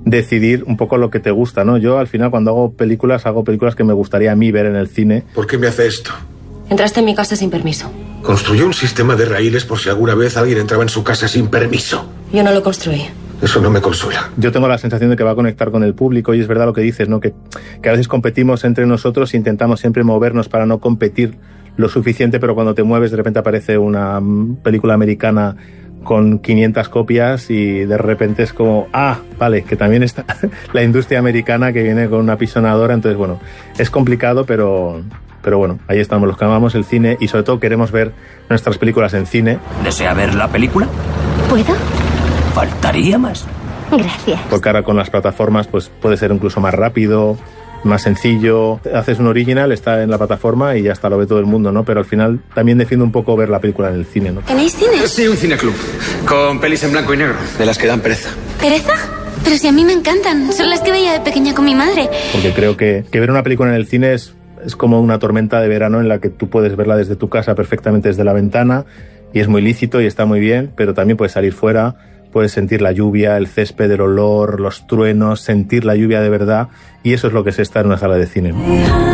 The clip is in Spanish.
decidir un poco lo que te gusta, ¿no? Yo al final cuando hago películas que me gustaría a mí ver en el cine. ¿Por qué me hace esto? Entraste en mi casa sin permiso. Construyó un sistema de raíles por si alguna vez alguien entraba en su casa sin permiso. Yo no lo construí. Eso no me consuela. Yo tengo la sensación de que va a conectar con el público y es verdad lo que dices, ¿no? Que a veces competimos entre nosotros e intentamos siempre movernos para no competir lo suficiente, pero cuando te mueves de repente aparece una película americana con 500 copias y de repente es como, vale, que también está la industria americana que viene con una pisonadora. Entonces, bueno, es complicado, pero bueno, ahí estamos los que amamos el cine y sobre todo queremos ver nuestras películas en cine. ¿Desea ver la película? ¿Puedo? Faltaría más. Gracias. Porque ahora con las plataformas pues puede ser incluso más rápido, más sencillo. Haces un original, está en la plataforma y ya está, lo ve todo el mundo, ¿no? Pero al final también defiendo un poco ver la película en el cine, ¿no? ¿Tenéis cine? Sí, un cineclub. Con pelis en blanco y negro, de las que dan pereza. ¿Pereza? Pero si a mí me encantan. Son las que veía de pequeña con mi madre. Porque creo que ver una película en el cine es como una tormenta de verano en la que tú puedes verla desde tu casa perfectamente desde la ventana y es muy lícito y está muy bien, pero también puedes salir fuera, puedes sentir la lluvia, el césped, el olor, los truenos, sentir la lluvia de verdad y eso es lo que es estar en una sala de cine, ¿no?